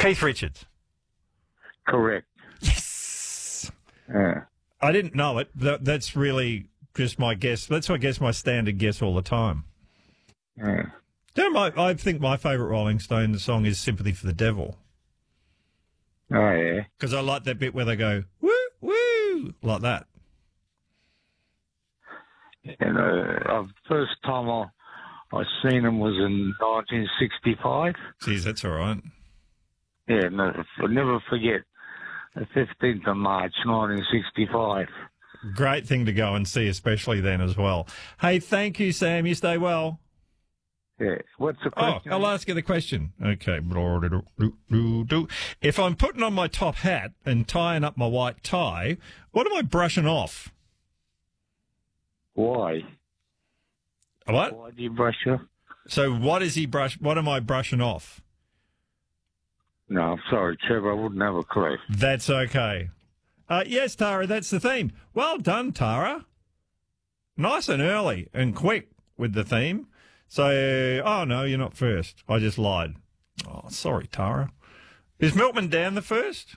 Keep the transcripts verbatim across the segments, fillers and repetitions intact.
Keith Richards. Correct. Yes. Yeah. I didn't know it. That, that's really just my guess. That's, I guess, my standard guess all the time. Yeah. You know, my, I think my favourite Rolling Stones song is Sympathy for the Devil. Oh, yeah. Because I like that bit where they go, woo, woo, like that. And uh, the first time I I seen them was in nineteen sixty-five. Geez, that's all right. Yeah, never, I'll never forget the fifteenth of March, nineteen sixty-five. Great thing to go and see, especially then as well. Hey, thank you, Sam. You stay well. Yeah. What's the question? Oh, I'll ask you the question. Okay. If I'm putting on my top hat and tying up my white tie, what am I brushing off? Why? What? Why do you brush your... So what is he brush? What am I brushing off? No, I'm sorry, Trevor. I wouldn't have a clue. That's okay. Uh, yes, Tara, that's the theme. Well done, Tara. Nice and early and quick with the theme. So, oh, no, you're not first. I just lied. Oh, sorry, Tara. Is Milkman Dan the first?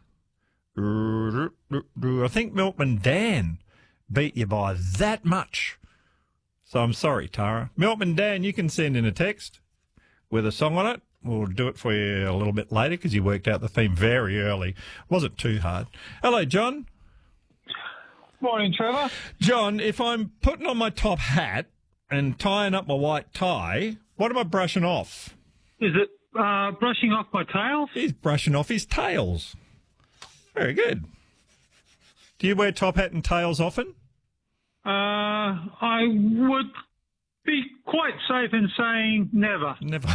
I think Milkman Dan beat you by that much. So I'm sorry, Tara. Milkman Dan, you can send in a text with a song on it. We'll do it for you a little bit later because you worked out the theme very early. Wasn't too hard. Hello, John. Morning, Trevor. John, if I'm putting on my top hat and tying up my white tie, what am I brushing off? Is it uh, brushing off my tails? He's brushing off his tails. Very good. Do you wear top hat and tails often? Uh, I would be quite safe in saying never. Never.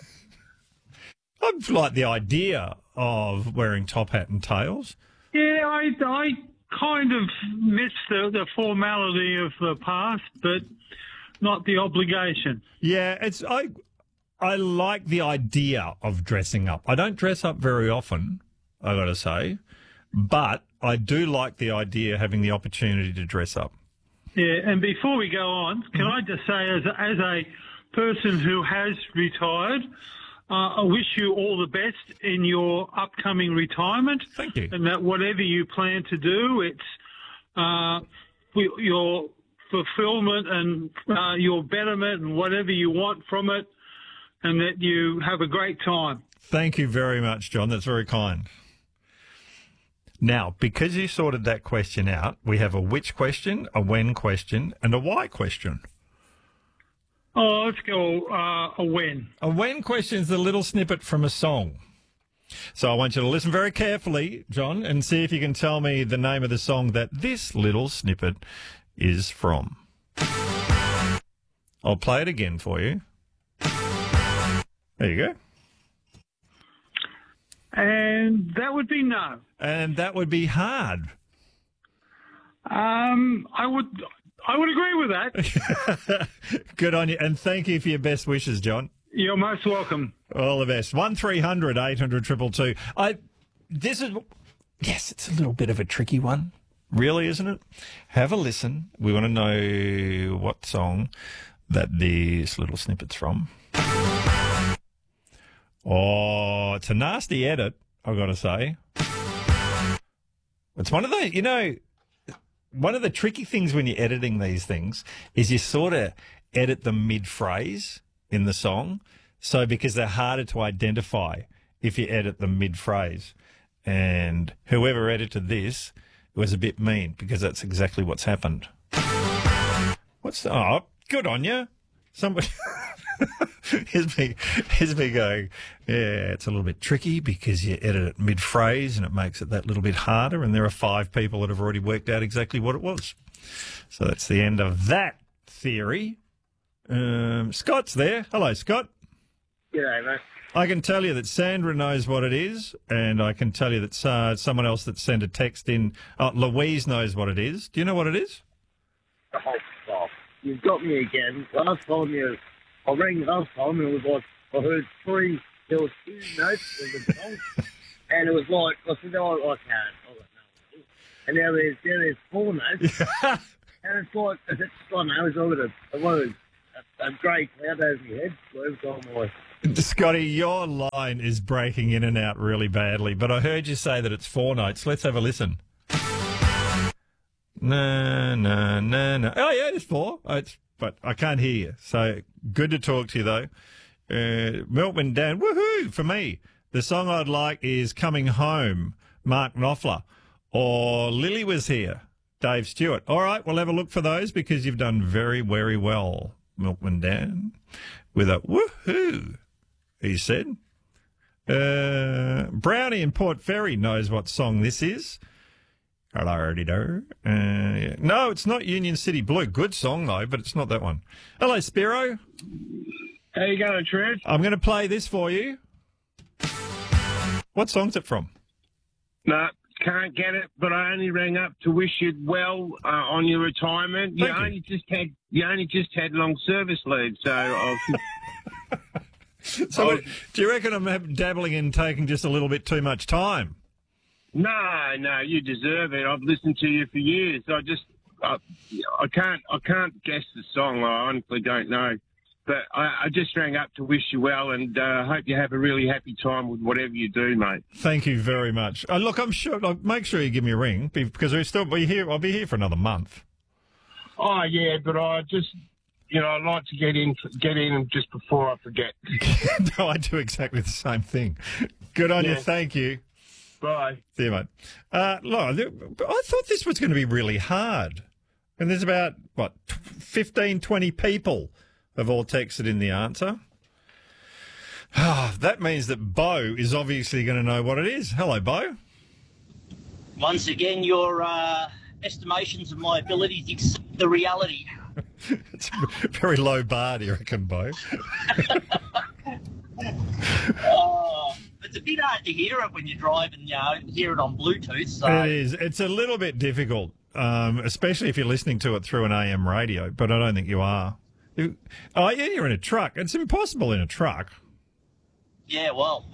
I like the idea of wearing top hat and tails. Yeah, I, I kind of miss the, the formality of the past, but not the obligation. Yeah, it's I I like the idea of dressing up. I don't dress up very often, I got to say, but I do like the idea of having the opportunity to dress up. Yeah, and before we go on, can I just say, as a, as a person who has retired, uh, I wish you all the best in your upcoming retirement. Thank you. And that whatever you plan to do, it's uh, for your fulfillment and uh, your betterment and whatever you want from it, and that you have a great time. Thank you very much, John. That's very kind. Now, because you sorted that question out, we have a which question, a when question, and a why question. Oh, let's go uh, a when. A when question is the little snippet from a song. So I want you to listen very carefully, John, and see if you can tell me the name of the song that this little snippet is from. I'll play it again for you. There you go. And that would be no. And that would be hard. Um, I would, I would agree with that. Good on you, and thank you for your best wishes, John. You're most welcome. All the best. One three hundred eight hundred two two two. I. This is yes, it's a little bit of a tricky one, really, isn't it? Have a listen. We want to know what song that this little snippet's from. Oh, it's a nasty edit, I've got to say. It's one of the, you know, one of the tricky things when you're editing these things is you sort of edit them mid-phrase in the song. So because they're harder to identify if you edit them mid-phrase. And whoever edited this was a bit mean because that's exactly what's happened. What's the, oh, good on you. Somebody... here's me, here's me going, yeah, it's a little bit tricky because you edit it mid-phrase and it makes it that little bit harder, and there are five people that have already worked out exactly what it was. So that's the end of that theory. Um, Scott's there. Hello, Scott. G'day, mate. I can tell you that Sandra knows what it is, and I can tell you that uh, someone else that sent a text in, uh, Louise knows what it is. Do you know what it is? Oh, stop. You've got me again. Last time you... I rang last time and it was like, I heard three, there was two notes of the song, and it was like, I said, oh, I can't, I got no. And now there's, now there's four notes, and it's like, it's, I don't know, it's all got a, one of those, a, a grey cloud over my head, so every time I Scotty, your line is breaking in and out really badly, but I heard you say that it's four notes. Let's have a listen. No, no, no, no. Oh, yeah, it's four. Oh, it's, but I can't hear you. So good to talk to you, though. Uh, Milkman Dan, woohoo, for me. The song I'd like is Coming Home, Mark Knopfler. Or Lily Was Here, Dave Stewart. All right, we'll have a look for those because you've done very, very well, Milkman Dan. With a woohoo, he said. Uh, Brownie in Port Fairy knows what song this is. Hello-de-do. Uh, yeah. No, it's not Union City Blue. Good song, though, but it's not that one. Hello, Spiro. How you going, Trev? I'm going to play this for you. What song's it from? No, can't get it, but I only rang up to wish you well uh, on your retirement. You Thank you. only just had you only just had long service leave, so I'll... So, what, do you reckon I'm dabbling in taking just a little bit too much time? No, no, you deserve it. I've listened to you for years. I just, I, I can't, I can't guess the song. I honestly don't know. But I, I just rang up to wish you well, and I uh, hope you have a really happy time with whatever you do, mate. Thank you very much. Uh, look, I'm sure. Like, make sure you give me a ring because we'll still be here. I'll be here for another month. Oh yeah, but I just, you know, I like to get in, get in just before I forget. No, I do exactly the same thing. Good on Yeah. you. Thank you. Bye. See you, mate. Uh, look, I thought this was going to be really hard. And there's about, what, fifteen, twenty people have all texted in the answer. Ah, that means that Bo is obviously going to know what it is. Hello, Bo. Once again, your uh, estimations of my abilities exceed the reality. It's a very low bar, do you reckon, Bo? Oh, it's a bit hard to hear it when you drive and you know, hear it on Bluetooth. So. It is. It's a little bit difficult, um, especially if you're listening to it through an A M radio, but I don't think you are. You, oh, yeah, you're in a truck. It's impossible in a truck. Yeah, well.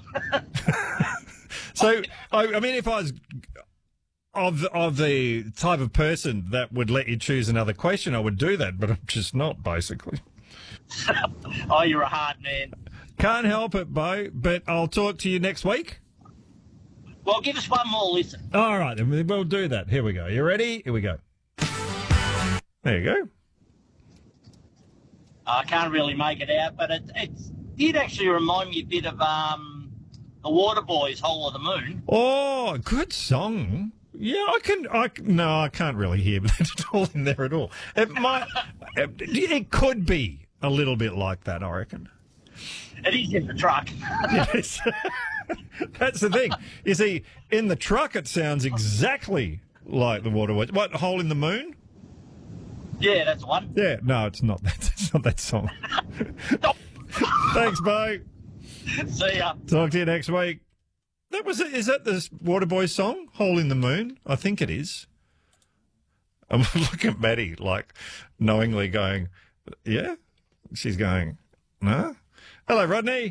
So, I, I mean, if I was of, of the type of person that would let you choose another question, I would do that, but I'm just not, basically. Oh, you're a hard man. Can't help it, Bo, but I'll talk to you next week. Well, give us one more listen. All right, then we'll do that. Here we go. You ready? Here we go. There you go. I can't really make it out, but it, it did actually remind me a bit of um, the Waterboys' Whole of the Moon. Oh, good song. Yeah, I can. I no, I can't really hear that at all in there at all. It might. It, it could be a little bit like that, I reckon. It is in the truck. Yes. That's the thing. You see, in the truck, it sounds exactly like the Waterboys. What, Hole in the Moon? Yeah, that's one. Yeah, no, it's not that. It's not that song. Thanks, Bo. See ya. Talk to you next week. That was it. Is that the Waterboys song, Hole in the Moon? I think it is. I'm looking at Maddie, like, knowingly going, yeah? She's going, no? Hello, Rodney.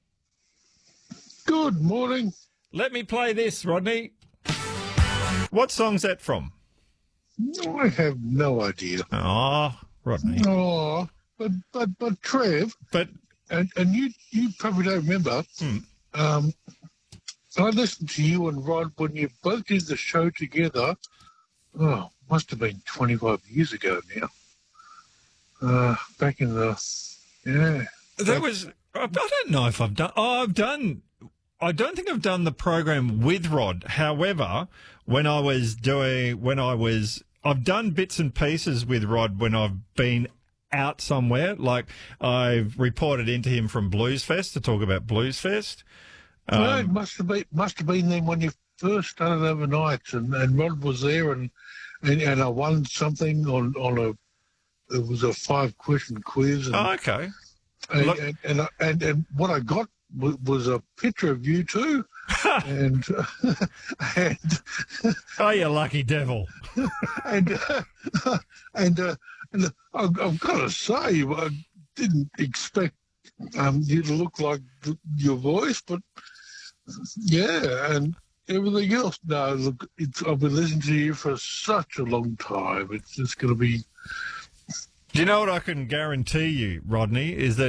Good morning. Let me play this, Rodney. What song's that from? I have no idea. Oh, Rodney. Oh, but but but Trev, But, and, and you you probably don't remember. Hmm. Um, I listened to you and Rod when you both did the show together. Oh, must have been twenty-five years ago now. Uh, back in the yeah. that was, I don't know if I've done, oh, I've done, I don't think I've done the program with Rod. However, when I was doing, when I was, I've done bits and pieces with Rod when I've been out somewhere. Like I've reported into him from Blues Fest to talk about Blues Fest. Um, no, it must have been must have been then when you first started overnight, and, and Rod was there, and, and and I won something on on a it was a five question quiz. And, oh, okay. and, Look- and, and, and and what I got was, was a picture of you two, and and Oh, you lucky devil. and uh, and uh, and I've, I've got to say, I didn't expect um, you to look like th- your voice, but yeah, and everything else. No, look, it's, I've been listening to you for such a long time. It's just going to be. Do you know what I can guarantee you, Rodney, is that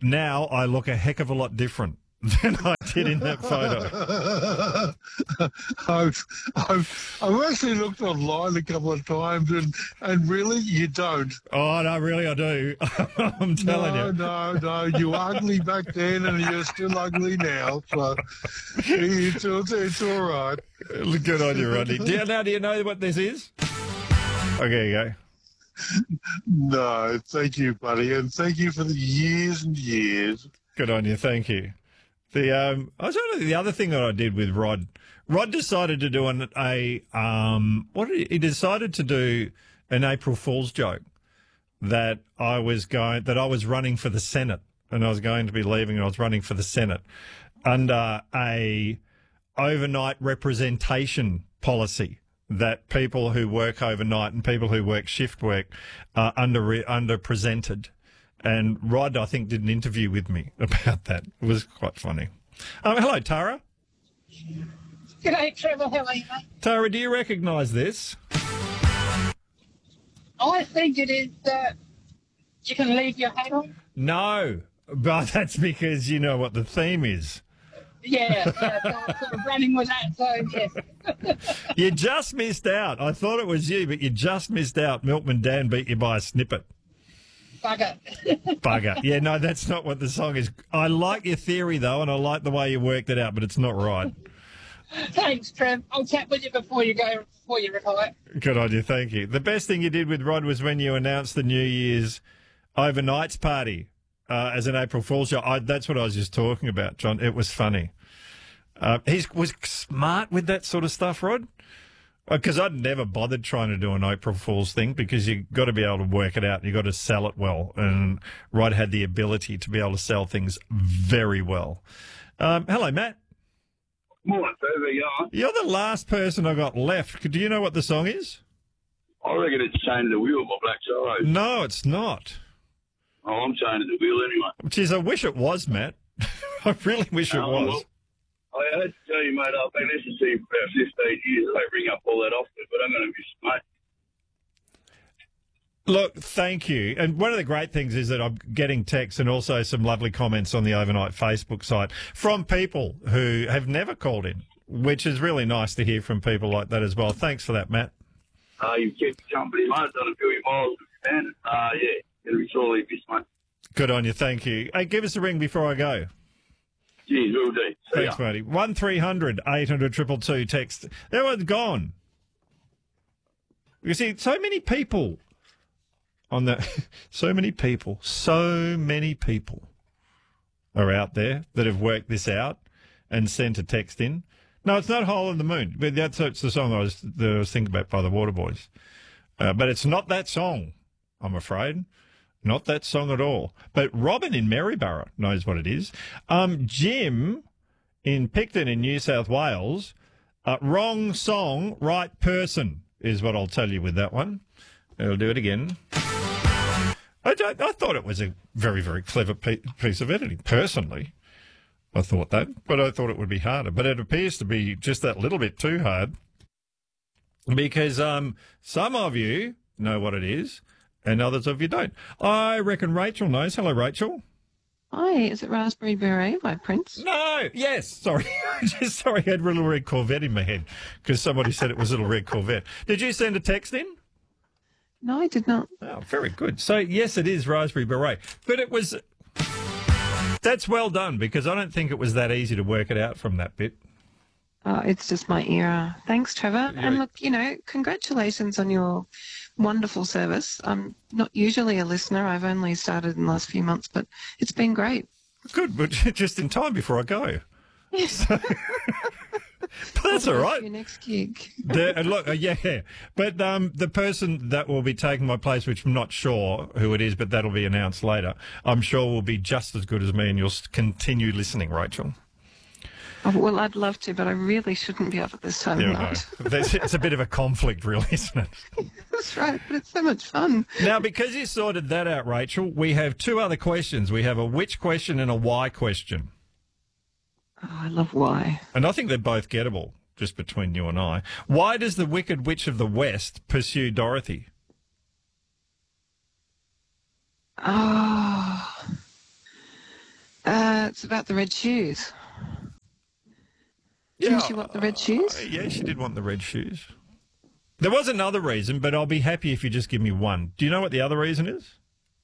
now I look a heck of a lot different than I did in that photo. I've, I've, I've actually looked online a couple of times, and, and really, you don't. Oh, no, really, I do. I'm telling no, you. No, no, you were ugly back then, and you're still ugly now. So it's, it's, it's all right. Good on you, Rodney. Do you, now, do you know what this is? Okay, you go. No, thank you, buddy, and thank you for the years and years. Good on you, thank you. The um, I was wondering the other thing that I did with Rod. Rod decided to do an, a um, what did he, he decided to do an April Fool's joke that I was going that I was running for the Senate and I was going to be leaving and I was running for the Senate under a overnight representation policy that people who work overnight and people who work shift work are under underrepresented. And Rod, I think, did an interview with me about that. It was quite funny. Um, hello, Tara. G'day, Trevor. How are you, mate? Tara, do you recognise this? I think it is that you can leave your hat on. No, but that's because you know what the theme is. Yeah, yeah, so I'm sort of running with that, so yes. You just missed out. I thought it was you, but you just missed out. Milkman Dan beat you by a snippet. Bugger. Bugger. Yeah, no, that's not what the song is. I like your theory, though, and I like the way you worked it out, but it's not right. Thanks, Trev. I'll chat with you before you go, before you retire. Good on you, thank you. The best thing you did with Rod was when you announced the New Year's overnights party uh, as an April Fool's show. I, that's what I was just talking about, John. It was funny. Uh, he was smart with that sort of stuff, Rod. Because I'd never bothered trying to do an April Fool's thing because you've got to be able to work it out and you've got to sell it well. And Rod had the ability to be able to sell things very well. Um, hello, Matt. Morning, Trevor. You going? You're the last person I got left. Do you know what the song is? I reckon it's Chained to the Wheel by Black Sorrows. No, it's not. Oh, I'm chained to the wheel anyway. Jeez, I wish it was, Matt. I really wish it Um, was. well, I had to tell you, mate, I've been listening to you for about fifteen years. I don't ring up all that often, but I'm going to miss it, mate. Look, thank you. And one of the great things is that I'm getting texts and also some lovely comments on the Overnight Facebook site from people who have never called in, which is really nice to hear from people like that as well. Thanks for that, Matt. Uh, you've kept me company, mate. I've done a few miles with your man. Uh, yeah, going to be sorely missed, mate. Good on you. Thank you. Hey, give us a ring before I go. Geez, will do. See Thanks, ya. matey. one three hundred eight hundred two two two text. That one's gone. You see, so many people on the, so many people, so many people are out there that have worked this out and sent a text in. No, it's not Hole in the Moon. But that's it's the song I was, that I was thinking about by the Waterboys. Uh, but it's not that song, I'm afraid. Not that song at all. But Robin in Maryborough knows what it is. Um, Jim in Picton in New South Wales, uh, wrong song, right person is what I'll tell you with that one. I'll do it again. I, don't, I thought it was a very, very clever pe- piece of editing, personally. I thought that, but I thought it would be harder. But it appears to be just that little bit too hard because um, some of you know what it is and others of you don't. I reckon Rachel knows. Hello, Rachel. Hi, is it Raspberry Beret by Prince? No, yes, sorry. Just sorry, I had a Little Red Corvette in my head because somebody said it was Little Red Corvette. Did you send a text in? No, I did not. Oh, very good. So, yes, it is Raspberry Beret. But it was... That's well done because I don't think it was that easy to work it out from that bit. Oh, it's just my era. Thanks, Trevor. Yeah. And look, you know, congratulations on your wonderful service. I'm not usually a listener. I've only started in the last few months, but it's been great. Good, but just in time before I go. So, but that's all right. Your next gig. The, and look, uh, yeah, but um, the person that will be taking my place, which I'm not sure who it is, but that'll be announced later, I'm sure will be just as good as me, and you'll s- continue listening, Rachel. Oh, well, I'd love to, but I really shouldn't be up at this time Yeah, of no. night. There's- It's a bit of a conflict, really, isn't it? That's right, but it's so much fun. Now, because you sorted that out, Rachel, we have two other questions. We have a which question and a why question. Oh, I love why. And I think they're both gettable, just between you and I. Why does the Wicked Witch of the West pursue Dorothy? Oh, Uh, it's about the red shoes. Yeah, Didn't she want the red shoes? Uh, yeah, she did want the red shoes. There was another reason, but I'll be happy if you just give me one. Do you know what the other reason is?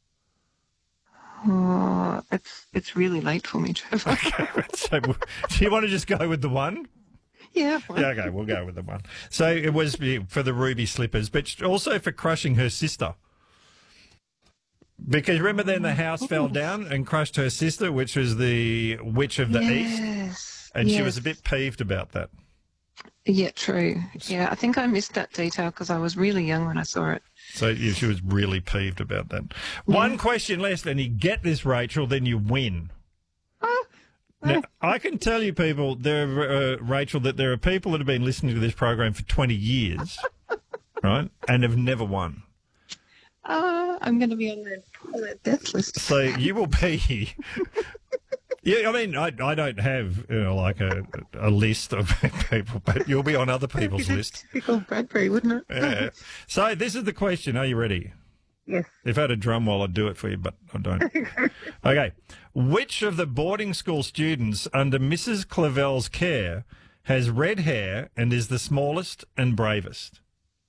Oh, it's it's really late for me, Trevor. Okay, so do you want to just go with the one? Yeah. Fine. Yeah, okay, we'll go with the one. So it was for the ruby slippers, but also for crushing her sister. Because remember then the house fell down and crushed her sister, which was the Witch of the Yes. East. And yes. she was a bit peeved about that. Yeah, true. Yeah, I think I missed that detail because I was really young when I saw it. So yeah, she was really peeved about that. One question less, and you get this, Rachel, then you win. Oh, Now, I can tell you, people, there, are, uh, Rachel, that there are people that have been listening to this program for twenty years, right, and have never won. uh, I'm going to be on their, on their death list. So you will be. Yeah, I mean, I, I don't have you know, like a, a list of people, but you'll be on other people's list. Typical Bradbury, wouldn't it? Yeah. So this is the question. Are you ready? Yes. If I had a drum roll, I'd do it for you, but I don't. Okay. Which of the boarding school students under Missus Clavel's care has red hair and is the smallest and bravest?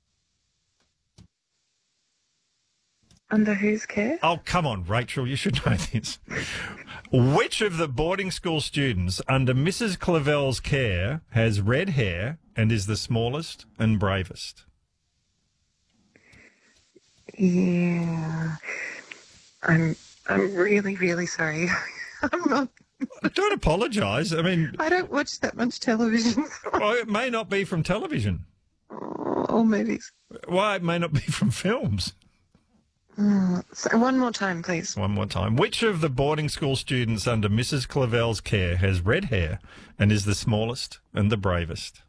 Under whose care? Oh, come on, Rachel, you should know this. Which of the boarding school students under Missus Clavel's care has red hair and is the smallest and bravest? Yeah. I'm I'm really, really sorry. I'm not. Don't apologise. I mean, I don't watch that much television. well, it may not be from television. Or movies. Well, it may not be from films. Mm, so one more time, please. One more time. Which of the boarding school students under Missus Clavel's care has red hair and is the smallest and the bravest?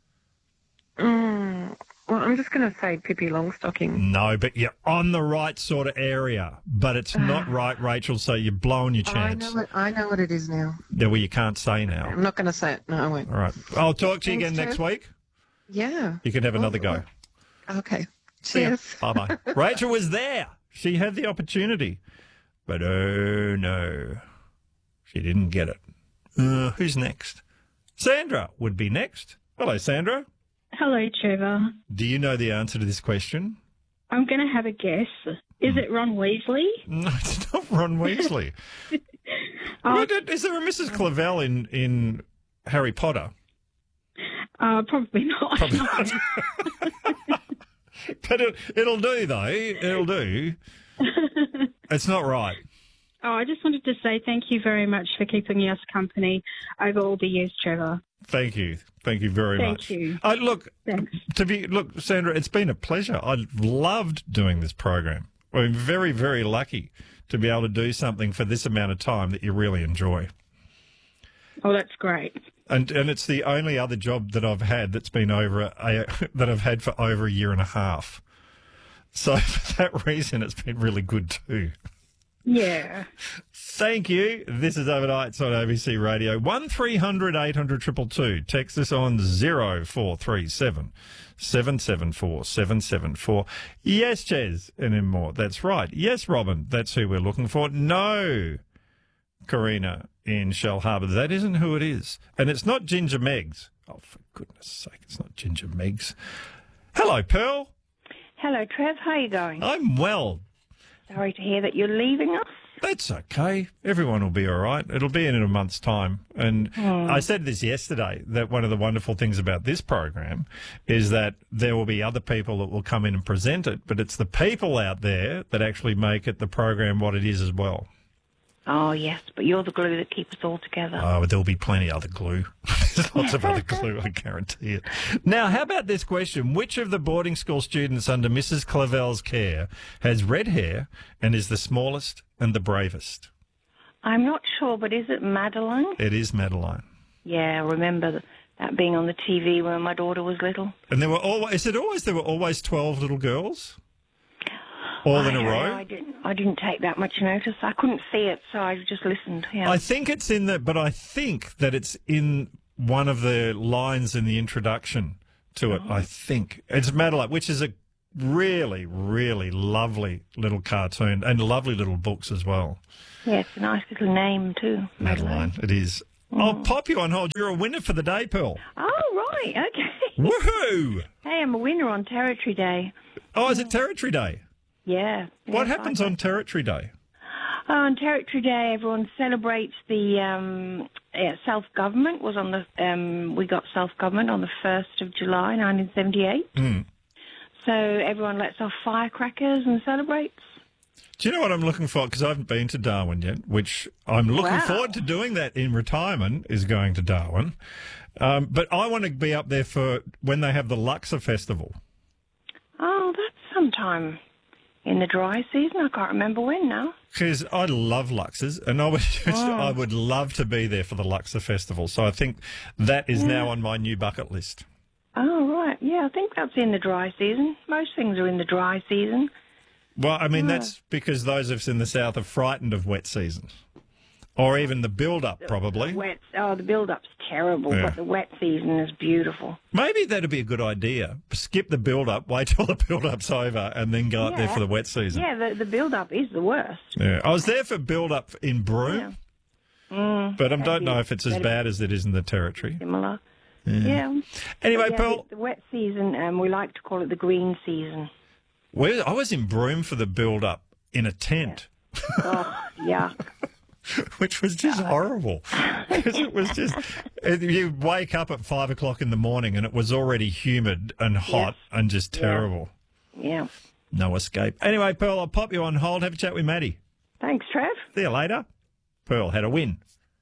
Mm, well, I'm just going to say Pippi Longstocking. No, but you're on the right sort of area. But it's not right, Rachel, so you're blowing your chance. I know, what, I know what it is now. Yeah, well, you can't say now. I'm not going to say it. No, I won't. All right. I'll talk to you Thanks, again next Trev. week. Yeah. You can have another go. Okay. See ya. Cheers. Bye-bye. Rachel was there. She had the opportunity. But oh, no. She didn't get it. Uh, who's next? Sandra would be next. Hello, Sandra. Hello, Trevor. Do you know the answer to this question? I'm going to have a guess. Is it Ron Weasley? No, it's not Ron Weasley. Oh. Well, did- Is there a Missus Clavel in, in Harry Potter? Uh, probably not. Probably no. not. But it, it'll do, though. It'll do. It's not right. Oh, I just wanted to say thank you very much for keeping us company over all the years, Trevor. Thank you. Thank you very Thank much. you. Uh, look, Thanks. to be look, Sandra, it's been a pleasure. I loved doing this program. I'm very, very lucky to be able to do something for this amount of time that you really enjoy. Oh, that's great. And and it's the only other job that I've had that's been over a, a, that I've had for over a year and a half. So for that reason, it's been really good too. Yeah. Thank you. This is Overnights on A B C Radio. One three hundred eight hundred two two two. Text us on zero four three seven seven seven four seven seven four. Yes, Ches, and then more. That's right. Yes, Robin. That's who we're looking for. No, Karina in Shell Harbour. That isn't who it is. And it's not Ginger Meggs. Oh, for goodness sake, it's not Ginger Meggs. Hello, Pearl. Hello, Trev. How are you going? I'm well. Sorry to hear that you're leaving us. That's okay. Everyone will be all right. It'll be in a month's time. And Hmm. I said this yesterday, that one of the wonderful things about this program is that there will be other people that will come in and present it, but it's the people out there that actually make it the program what it is as well. Oh, yes, but you're the glue that keeps us all together. Oh, there'll be plenty other glue. There's lots of other glue, I guarantee it. Now, how about this question? Which of the boarding school students under Missus Clavel's care has red hair and is the smallest and the bravest? I'm not sure, but is it Madeline? It is Madeline. Yeah, I remember that being on the T V when my daughter was little. And there were always, is it always, there were always twelve little girls? All in I a don't row? know, I didn't, I didn't take that much notice. I couldn't see it, so I just listened. Yeah. I think it's in the, but I think that it's in one of the lines in the introduction to it. I think it's Madeline, which is a really, really lovely little cartoon and lovely little books as well. Yeah, it's a nice little name too. Madeline, it is. Mm. I'll pop you on hold. You're a winner for the day, Pearl. Oh, right, okay. Woohoo! Hey, I'm a winner on Territory Day. Oh, is it Territory Day? Yeah. What yeah, happens on Territory Day? Oh, on Territory Day, everyone celebrates the um, yeah, self-government. Was on the um, we got self-government on the first of July, nineteen seventy-eight. Mm. So everyone lets off firecrackers and celebrates. Do you know what I'm looking for? Because I haven't been to Darwin yet, which I'm looking Wow. forward to doing that in retirement, is going to Darwin. Um, but I want to be up there for when they have the Luxor Festival. Oh, that's sometime in the dry season. I can't remember when now. Because I love Luxors, and I would just, Oh. I would love to be there for the Luxor Festival. So I think that is Yeah. now on my new bucket list. Oh, right. Yeah, I think that's in the dry season. Most things are in the dry season. Well, I mean, Yeah. that's because those of us in the south are frightened of wet seasons. Or even the build-up, probably. Wet. Oh, the build-up's terrible, Yeah. but the wet season is beautiful. Maybe that'd be a good idea. Skip the build-up, wait till the build-up's over, and then go up there Yeah. for the wet season. Yeah, the, the build-up is the worst. Yeah. I was there for build-up in Broome, Mm, but I that'd don't be- know if it's as that'd bad as it is in the Territory. be Similar. Yeah. Yeah. Anyway, yeah, Pearl, The, the wet season, um, we like to call it the green season. where, I was in Broome for the build-up in a tent. Oh, yuck. Which was just horrible. 'Cause it was just, you wake up at five o'clock in the morning and it was already humid and hot and just terrible. Yeah. No escape. Anyway, Pearl, I'll pop you on hold. Have a chat with Maddie. Thanks, Trev. See you later. Pearl had a win.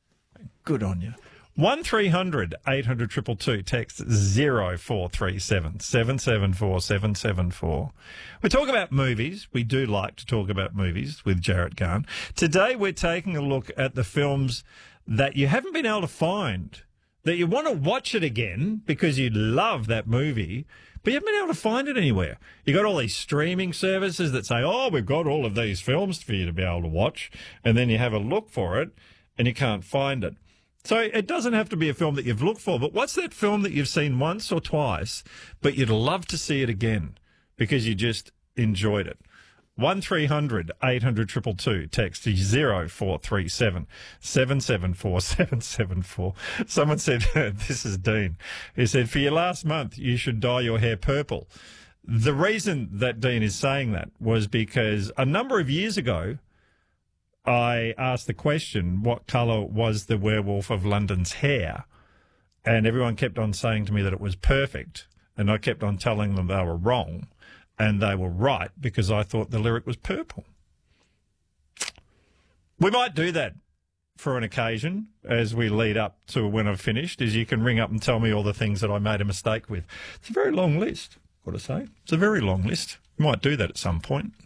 Good on you. one three hundred eight hundred two two two. Text zero four three seven seven seven four seven seven four. We talk about movies. We do like to talk about movies with Jarrett Garn. Today we're taking a look at the films that you haven't been able to find, that you want to watch it again because you love that movie, but you haven't been able to find it anywhere. You got all these streaming services that say, oh, we've got all of these films for you to be able to watch, and then you have a look for it and you can't find it. So it doesn't have to be a film that you've looked for, but what's that film that you've seen once or twice, but you'd love to see it again because you just enjoyed it? one three hundred eight hundred two two two. Text zero four three seven seven seven four seven seven four. Someone said, this is Dean, he said, for your last month, you should dye your hair purple. The reason that Dean is saying that was because a number of years ago, I asked the question, what colour was the Werewolf of London's hair? And everyone kept on saying to me that it was perfect. And I kept on telling them they were wrong. And they were right because I thought the lyric was purple. We might do that for an occasion as we lead up to when I've finished, is you can ring up and tell me all the things that I made a mistake with. It's a very long list, got to say. It's a very long list. We might do that at some point.